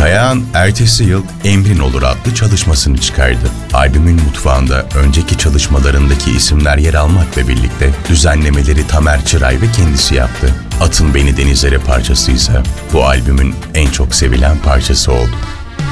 Kayağan ertesi yıl Emrin Olur adlı çalışmasını çıkardı. Albümün mutfağında önceki çalışmalarındaki isimler yer almakla birlikte düzenlemeleri Tamer Çıray ve kendisi yaptı. Atın Beni Denizlere parçası ise bu albümün en çok sevilen parçası oldu.